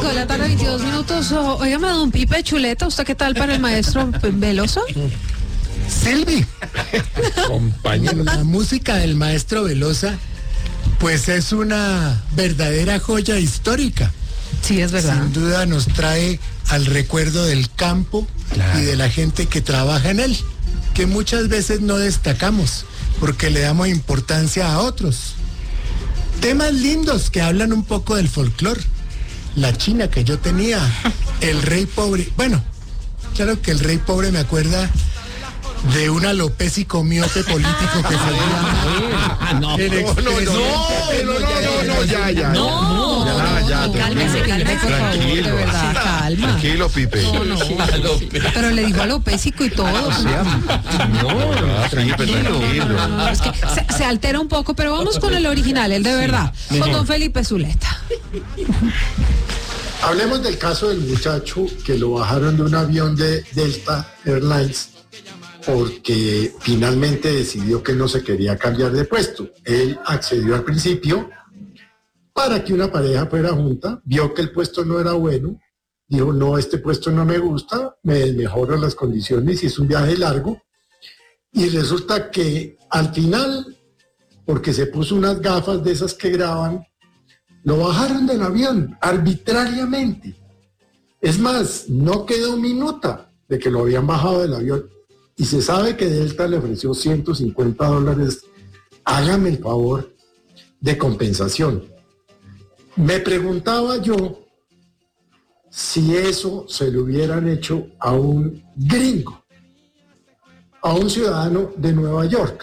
de la tarde, 22 minutos. Óigame, don Pipe Chuleta, ¿usted qué tal para el maestro Veloso? Silvi, compañero, la música del maestro Velosa, pues es una verdadera joya histórica. Sí, es verdad. Sin duda nos trae al recuerdo del campo y de la gente que trabaja en él, que muchas veces no destacamos porque le damos importancia a otros. Temas lindos que hablan un poco del folclore. La China que yo tenía, el rey pobre. Bueno, claro que el rey pobre me acuerda de un alopécico miope político que Cálmese, por favor, de verdad, calma. Tranquilo, Pipe. No. Pero le dijo alopésico y todo. Tranquilo. Es que se altera un poco, pero vamos con el original, el de verdad, con don Felipe Zuleta. Hablemos del caso del muchacho que lo bajaron de un avión de Delta Airlines porque finalmente decidió que no se quería cambiar de puesto. Él accedió al principio para que una pareja fuera junta, vio que el puesto no era bueno, dijo, no, este puesto no me gusta, me mejoro las condiciones y es un viaje largo. Y resulta que al final, porque se puso unas gafas de esas que graban, lo bajaron del avión arbitrariamente. Es más, no quedó minuta de que lo habían bajado del avión. Y se sabe que Delta le ofreció $150. Hágame el favor de compensación. Me preguntaba yo si eso se lo hubieran hecho a un gringo, a un ciudadano de Nueva York.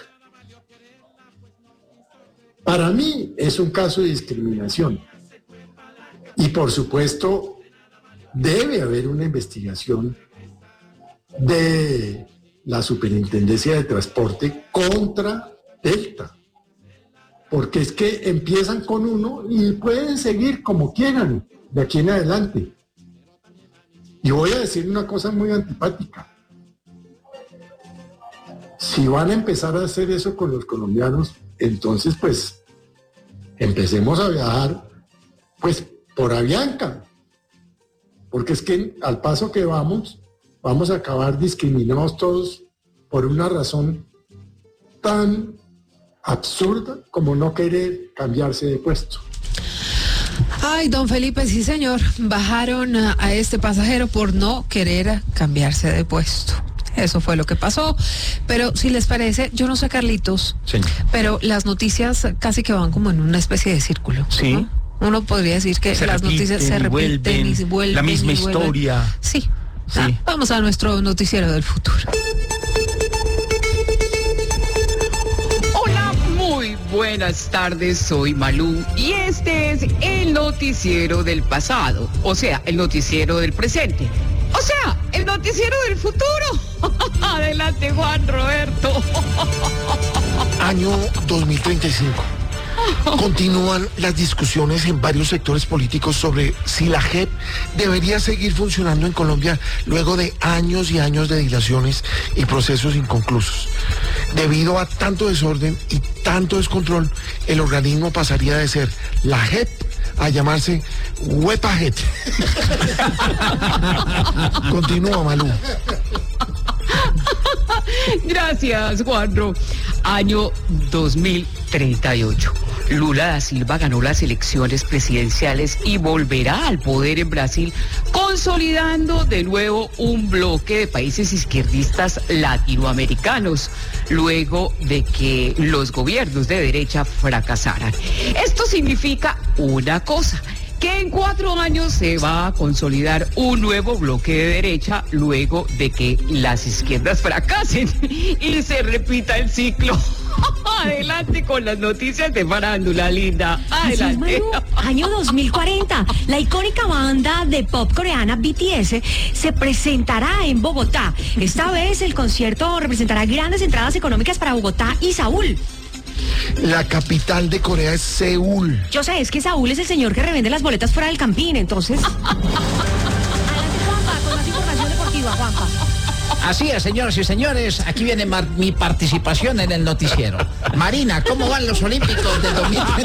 Para mí es un caso de discriminación. Y por supuesto, debe haber una investigación de la Superintendencia de Transporte contra Delta. Porque es que empiezan con uno y pueden seguir como quieran de aquí en adelante. Y voy a decir una cosa muy antipática. Si van a empezar a hacer eso con los colombianos, entonces pues empecemos a viajar pues por Avianca. Porque es que al paso que vamos a acabar discriminados todos por una razón tan absurda como no querer cambiarse de puesto. Ay, don Felipe, sí señor, bajaron a este pasajero por no querer cambiarse de puesto. Eso fue lo que pasó. Pero si les parece, yo no sé, Carlitos, Señor. pero las noticias casi que van como en una especie de círculo. Sí. ¿No? Uno podría decir que las noticias se repiten y vuelven. La misma y vuelven. historia. Sí. Sí. Vamos a nuestro noticiero del futuro. Hola, muy buenas tardes, soy Malú y este es el noticiero del pasado, o sea, el noticiero del presente, o sea, el noticiero del futuro. Adelante, Juan Roberto. Año 2035. Continúan las discusiones en varios sectores políticos sobre si la JEP debería seguir funcionando en Colombia luego de años y años de dilaciones y procesos inconclusos. Debido a tanto desorden y tanto descontrol, el organismo pasaría de ser la JEP a llamarse Huepajet. Continúa, Malú. Gracias, Juanro. Año 2038. Lula da Silva ganó las elecciones presidenciales y volverá al poder en Brasil, consolidando de nuevo un bloque de países izquierdistas latinoamericanos, luego de que los gobiernos de derecha fracasaran. Esto significa una cosa: que en 4 años se va a consolidar un nuevo bloque de derecha luego de que las izquierdas fracasen y se repita el ciclo. Adelante con las noticias de farándula, linda. Adelante. Así es, Manu. Año 2040, la icónica banda de pop coreana BTS se presentará en Bogotá. Esta vez el concierto representará grandes entradas económicas para Bogotá y Seúl. La capital de Corea es Seúl. Yo sé, es que Saúl es el señor que revende las boletas fuera del Campín, entonces... Adelante, Juanpa, con más información deportiva, Juanpa. Así es, señoras y señores, aquí viene mi participación en el noticiero. Marina, ¿cómo van los Olímpicos del 2020?